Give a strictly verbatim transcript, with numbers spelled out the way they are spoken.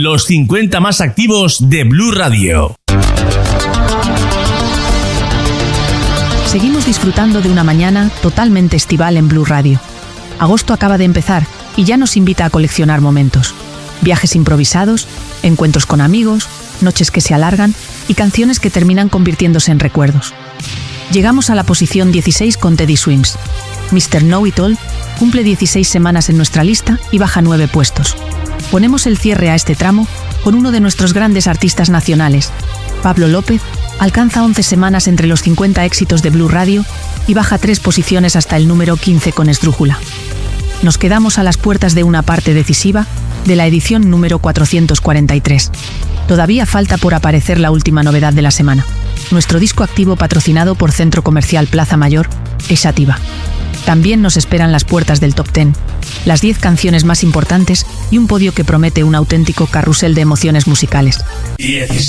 los cincuenta más activos de Blue Radio. Seguimos disfrutando de una mañana totalmente estival en Blue Radio. Agosto acaba de empezar y ya nos invita a coleccionar momentos. Viajes improvisados, encuentros con amigos, noches que se alargan y canciones que terminan convirtiéndose en recuerdos. Llegamos a la posición dieciséis con Teddy Swims. mister Know-It-All cumple dieciséis semanas en nuestra lista y baja nueve puestos. Ponemos el cierre a este tramo con uno de nuestros grandes artistas nacionales. Pablo López alcanza once semanas entre los cincuenta éxitos de Blue Radio y baja tres posiciones hasta el número quince con Esdrújula. Nos quedamos a las puertas de una parte decisiva de la edición número cuatrocientos cuarenta y tres. Todavía falta por aparecer la última novedad de la semana. Nuestro disco activo patrocinado por Centro Comercial Plaza Mayor, Exativa. También nos esperan las puertas del Top diez, las diez canciones más importantes y un podio que promete un auténtico carrusel de emociones musicales.